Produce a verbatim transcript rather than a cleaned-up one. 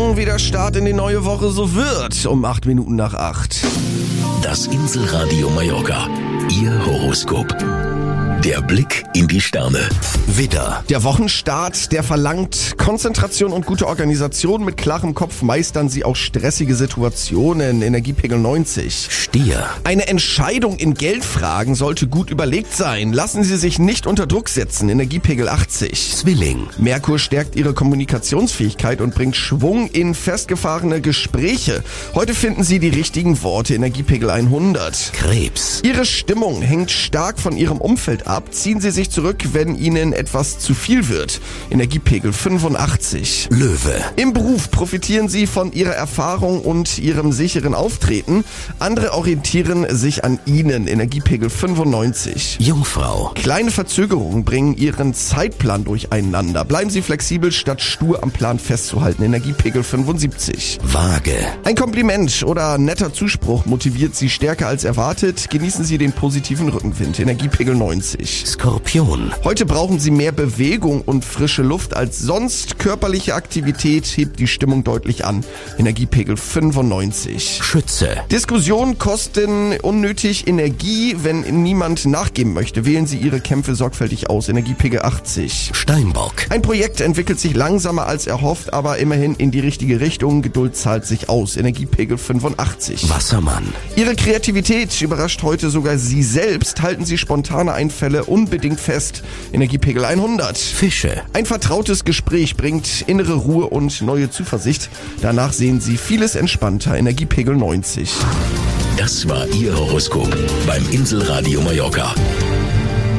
Stimmung, wie der Start in die neue Woche so wird, um acht Minuten nach acht. Das Inselradio Mallorca, Ihr Horoskop. Der Blick in die Sterne. Widder. Der Wochenstart, der verlangt Konzentration und gute Organisation. Mit klarem Kopf meistern Sie auch stressige Situationen. Energiepegel neunzig. Stier. Eine Entscheidung in Geldfragen sollte gut überlegt sein. Lassen Sie sich nicht unter Druck setzen. Energiepegel achtzig. Zwilling. Merkur stärkt Ihre Kommunikationsfähigkeit und bringt Schwung in festgefahrene Gespräche. Heute finden Sie die richtigen Worte. Energiepegel hundert. Krebs. Ihre Stimmung hängt stark von Ihrem Umfeld ab. Ziehen Sie sich zurück, wenn Ihnen etwas zu viel wird. Energiepegel fünfundachtzig. Löwe. Im Beruf profitieren Sie von Ihrer Erfahrung und Ihrem sicheren Auftreten. Andere orientieren sich an Ihnen. Energiepegel fünfundneunzig. Jungfrau. Kleine Verzögerungen bringen Ihren Zeitplan durcheinander. Bleiben Sie flexibel, statt stur am Plan festzuhalten. Energiepegel fünfundsiebzig. Waage. Ein Kompliment oder netter Zuspruch motiviert Sie stärker als erwartet. Genießen Sie den positiven Rückenwind. Energiepegel neunzig. Skorpion. Heute brauchen Sie mehr Bewegung und frische Luft als sonst. Körperliche Aktivität hebt die Stimmung deutlich an. Energiepegel fünfundneunzig. Schütze. Diskussionen kosten unnötig Energie, wenn niemand nachgeben möchte. Wählen Sie Ihre Kämpfe sorgfältig aus. Energiepegel achtzig. Steinbock. Ein Projekt entwickelt sich langsamer als erhofft, aber immerhin in die richtige Richtung. Geduld zahlt sich aus. Energiepegel fünfundachtzig. Wassermann. Ihre Kreativität überrascht heute sogar Sie selbst. Halten Sie spontane Einfälle unbedingt fest. Energiepegel hundert. Fische. Ein vertrautes Gespräch bringt innere Ruhe und neue Zuversicht. Danach sehen Sie vieles entspannter. Energiepegel neunzig. Das war Ihr Horoskop beim Inselradio Mallorca.